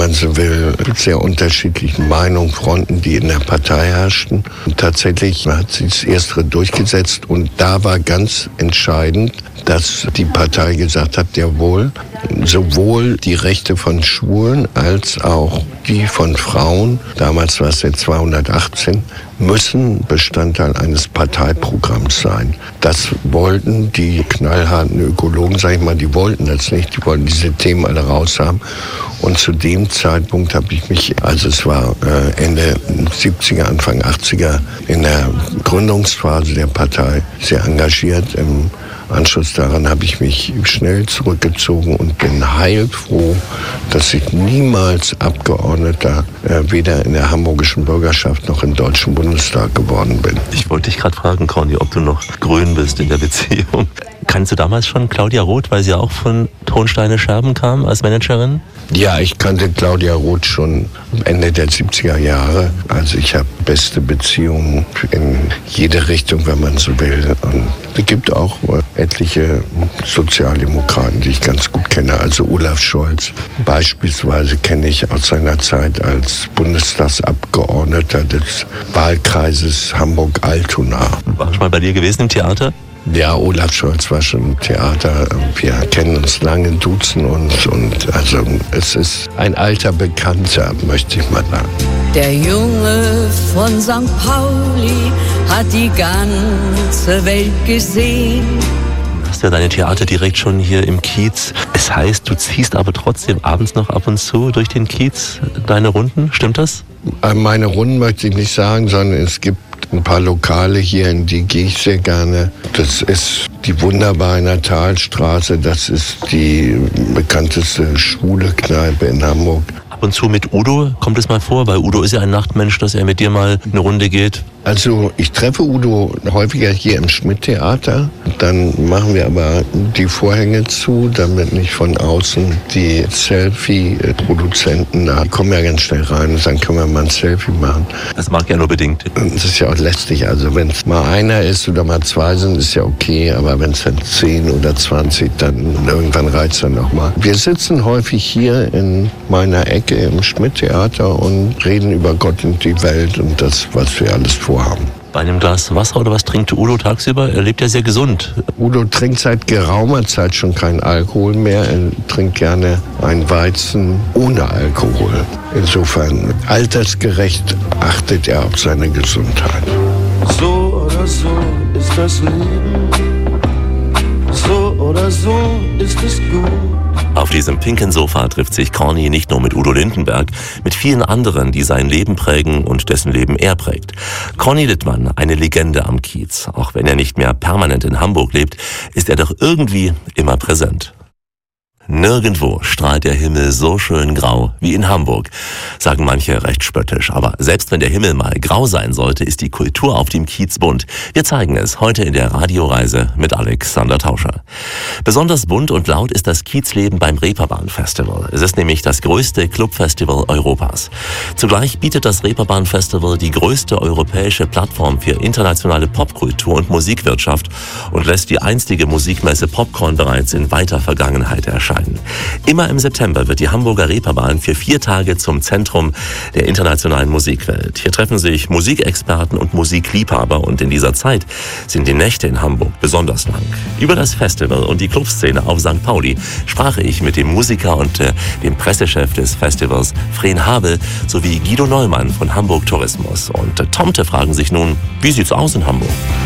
man so will, sehr unterschiedlichen Meinungen, Fronten, die in der Partei herrschten. Und tatsächlich hat sich das Erstere durchgesetzt und da war ganz entscheidend, dass die Partei gesagt hat, jawohl, sowohl die Rechte von Schwulen als auch die von Frauen, damals war es ja 218, müssen Bestandteil eines Parteiprogramms sein. Das wollten die knallharten Ökologen, sag ich mal, die wollten das nicht, die wollten diese Themen alle raushaben. Und zu dem Zeitpunkt habe ich mich, also es war Ende 70er, Anfang 80er, in der Gründungsphase der Partei sehr engagiert. Im Anschluss daran habe ich mich schnell zurückgezogen und bin heilfroh, dass ich niemals Abgeordneter weder in der hamburgischen Bürgerschaft noch im Deutschen Bundestag geworden bin. Ich wollte dich gerade fragen, Corny, ob du noch grün bist in der Beziehung. Kannst du damals schon Claudia Roth, weil sie auch von Tonsteine Scherben kam als Managerin? Ja, ich kannte Claudia Roth schon Ende der 70er Jahre. Also ich habe beste Beziehungen in jede Richtung, wenn man so will. Und es gibt auch etliche Sozialdemokraten, die ich ganz gut kenne. Also Olaf Scholz beispielsweise kenne ich aus seiner Zeit als Bundestagsabgeordneter des Wahlkreises Hamburg-Altona. War schon mal bei dir gewesen im Theater? Ja, Olaf Scholz war schon im Theater. Wir kennen uns lange, duzen uns und also es ist ein alter Bekannter, möchte ich mal sagen. Der Junge von St. Pauli hat die ganze Welt gesehen. Du hast ja deine Theater direkt schon hier im Kiez. Es heißt, du ziehst aber trotzdem abends noch ab und zu durch den Kiez deine Runden, stimmt das? Meine Runden möchte ich nicht sagen, sondern es gibt ein paar Lokale hier, in die gehe ich sehr gerne. Das ist die wunderbare Natalstraße, das ist die bekannteste schwule Kneipe in Hamburg. Ab und zu mit Udo kommt es mal vor, weil Udo ist ja ein Nachtmensch, dass er mit dir mal eine Runde geht. Also ich treffe Udo häufiger hier im Schmidt-Theater. Dann machen wir aber die Vorhänge zu, damit nicht von außen die Selfie-Produzenten, da kommen ja ganz schnell rein und sagen, können wir mal ein Selfie machen. Das mag ja nur bedingt. Das ist ja auch lästig. Also wenn es mal einer ist oder mal zwei sind, ist ja okay. Aber wenn es dann 10 oder 20, dann irgendwann reizt es dann noch mal. Wir sitzen häufig hier in meiner Ecke im Schmidt-Theater und reden über Gott und die Welt und das, was wir alles vorhaben. Bei einem Glas Wasser oder was trinkt Udo tagsüber? Er lebt ja sehr gesund. Udo trinkt seit geraumer Zeit schon keinen Alkohol mehr. Er trinkt gerne einen Weizen ohne Alkohol. Insofern altersgerecht achtet er auf seine Gesundheit. So oder so ist das Leben. So oder so ist es gut. Auf diesem pinken Sofa trifft sich Corny nicht nur mit Udo Lindenberg, mit vielen anderen, die sein Leben prägen und dessen Leben er prägt. Corny Littmann, eine Legende am Kiez. Auch wenn er nicht mehr permanent in Hamburg lebt, ist er doch irgendwie immer präsent. Nirgendwo strahlt der Himmel so schön grau wie in Hamburg, sagen manche recht spöttisch. Aber selbst wenn der Himmel mal grau sein sollte, ist die Kultur auf dem Kiez bunt. Wir zeigen es heute in der Radioreise mit Alexander Tauscher. Besonders bunt und laut ist das Kiezleben beim Reeperbahn-Festival. Es ist nämlich das größte Clubfestival Europas. Zugleich bietet das Reeperbahn-Festival die größte europäische Plattform für internationale Popkultur und Musikwirtschaft und lässt die einstige Musikmesse Popcorn bereits in weiter Vergangenheit erscheinen. Immer im September wird die Hamburger Reeperbahn für 4 Tage zum Zentrum der internationalen Musikwelt. Hier treffen sich Musikexperten und Musikliebhaber und in dieser Zeit sind die Nächte in Hamburg besonders lang. Über das Festival und die Clubszene auf St. Pauli sprach ich mit dem Musiker und dem Pressechef des Festivals, Fren Habel, sowie Guido Neumann von Hamburg Tourismus. Und Tomte fragen sich nun, wie sieht's aus in Hamburg?